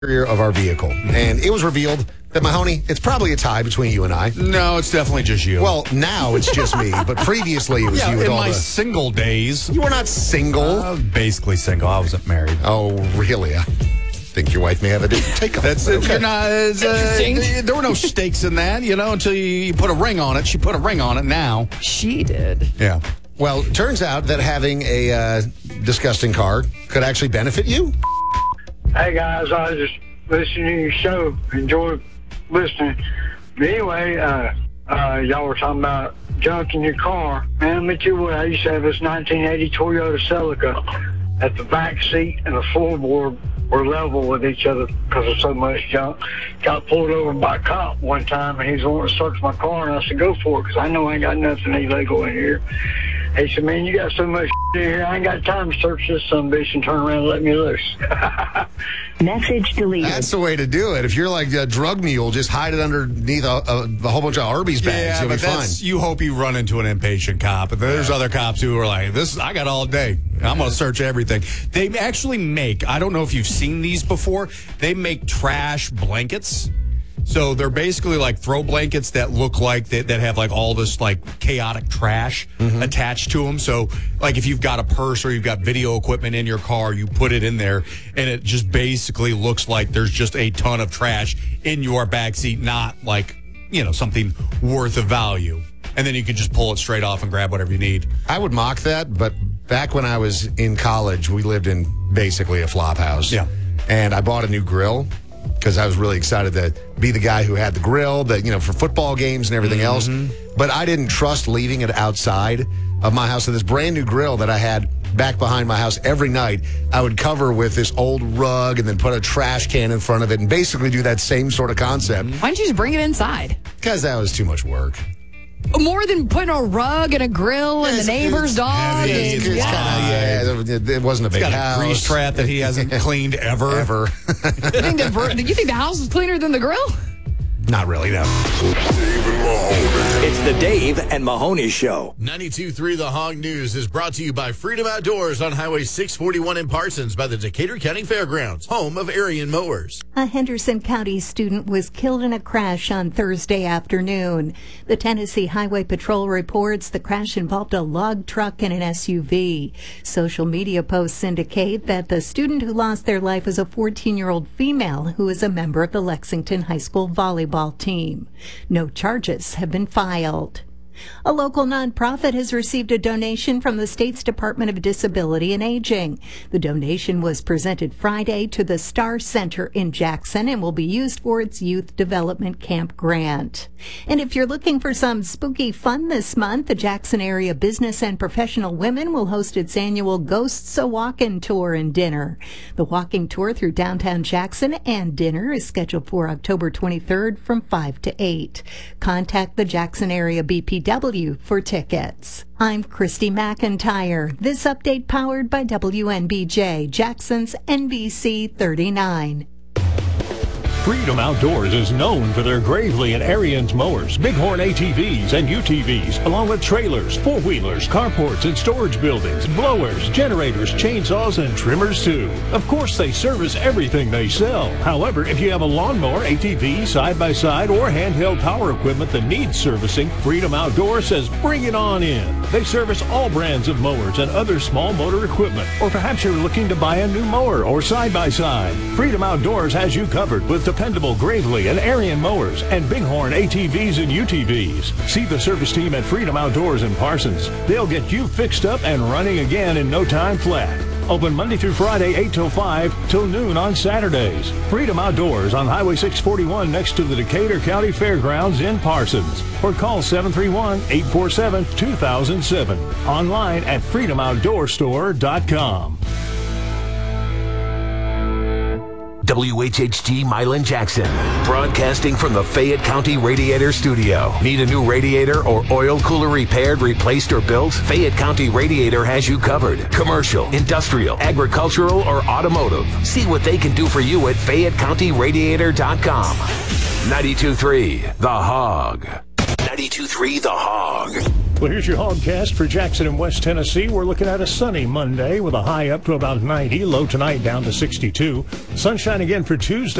interior of our vehicle, and it was revealed that, Mahoney, it's probably a tie between you and I. No, it's definitely just you. Well, now it's just me, but previously it was you with in all my the... single days. You were not single. I was basically single. I wasn't married. Oh, really? I think your wife may have a different take on That's it. okay. There were no stakes in that, until you put a ring on it. She put a ring on it now. She did. Yeah. Well, it turns out that having a disgusting car could actually benefit you. Hey guys, I was just listening to your show. Enjoyed listening. But anyway, y'all were talking about junk in your car. Man, let me tell you what, I used to have this 1980 Toyota Celica. At the back seat and the floorboard were level with each other because of so much junk. Got pulled over by a cop one time, and he was wanting to search my car, and I said, go for it, because I know I ain't got nothing illegal in here. He said, man, you got so much in here, I ain't got time to search this sumbitch and turn around and let me loose. Message deleted. That's the way to do it. If you're like a drug mule, just hide it underneath a whole bunch of Arby's bags. You'll be fine. You hope you run into an impatient cop. And there's other cops who are like, I got all day. I'm going to search everything. They actually make, I don't know if you've seen these before, they make trash blankets. So they're basically like throw blankets that look like that have like all this like chaotic trash attached to them. So like if you've got a purse or you've got video equipment in your car, you put it in there and it just basically looks like there's just a ton of trash in your backseat, not like, something worth of value. And then you can just pull it straight off and grab whatever you need. I would mock that, but back when I was in college, we lived in basically a flop house. Yeah. And I bought a new grill because I was really excited to be the guy who had the grill that, for football games and everything else. But I didn't trust leaving it outside of my house. So this brand new grill that I had back behind my house, every night I would cover with this old rug and then put a trash can in front of it and basically do that same sort of concept. Why don't you just bring it inside? Because that was too much work. More than putting a rug and a grill and the neighbor's dog. It wasn't a big house. A grease trap that he hasn't cleaned ever. You think the house is cleaner than the grill? Not really, no. It's the Dave and Mahoney Show. 92.3 The Hog News is brought to you by Freedom Outdoors on Highway 641 in Parsons by the Decatur County Fairgrounds, home of Arian Mowers. A Henderson County student was killed in a crash on Thursday afternoon. The Tennessee Highway Patrol reports the crash involved a log truck and an SUV. Social media posts indicate that the student who lost their life was a 14-year-old female who is a member of the Lexington High School volleyball team. No charges have been filed. A local nonprofit has received a donation from the state's Department of Disability and Aging. The donation was presented Friday to the Star Center in Jackson and will be used for its Youth Development Camp grant. And if you're looking for some spooky fun this month, the Jackson area Business and Professional Women will host its annual Ghosts A Walkin' Tour and Dinner. The walking tour through downtown Jackson and dinner is scheduled for October 23rd from 5 to 8. Contact the Jackson area BPW for tickets. I'm Christy McIntyre. This update powered by WNBJ, Jackson's NBC 39. Freedom Outdoors is known for their Gravely and Ariens mowers, Bighorn ATVs and UTVs, along with trailers, four-wheelers, carports and storage buildings, blowers, generators, chainsaws, and trimmers too. Of course, they service everything they sell. However, if you have a lawnmower, ATV, side-by-side, or handheld power equipment that needs servicing, Freedom Outdoors says bring it on in. They service all brands of mowers and other small motor equipment. Or perhaps you're looking to buy a new mower or side-by-side. Freedom Outdoors has you covered with dependable Gravely and Ariens mowers and Bighorn ATVs and UTVs. See the service team at Freedom Outdoors in Parsons. They'll get you fixed up and running again in no time flat. Open Monday through Friday, 8 till 5, till noon on Saturdays. Freedom Outdoors on Highway 641 next to the Decatur County Fairgrounds in Parsons. Or call 731-847-2007. Online at freedomoutdoorstore.com. WHHG Milan Jackson, broadcasting from the Fayette County Radiator Studio. Need a new radiator or oil cooler repaired, replaced, or built? Fayette County Radiator has you covered. Commercial, industrial, agricultural, or automotive. See what they can do for you at FayetteCountyRadiator.com. 92.3 The Hog. 92.3 The Hog. Well, here's your Hogcast for Jackson and West Tennessee. We're looking at a sunny Monday with a high up to about 90, low tonight down to 62. Sunshine again for Tuesday.